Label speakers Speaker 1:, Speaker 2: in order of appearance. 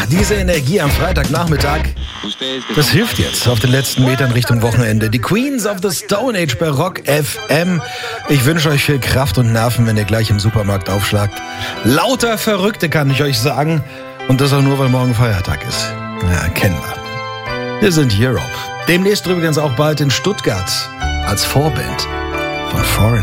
Speaker 1: diese Energie am Freitagnachmittag, das hilft jetzt auf den letzten Metern Richtung Wochenende. Die Queens of the Stone Age bei Rock FM. Ich wünsche euch viel Kraft und Nerven, wenn ihr gleich im Supermarkt aufschlagt. Lauter Verrückte, kann ich euch sagen. Und das auch nur, weil morgen Feiertag ist. Ja, kennen wir. Wir sind Europe. Demnächst übrigens auch bald in Stuttgart als Vorband von Foreigner.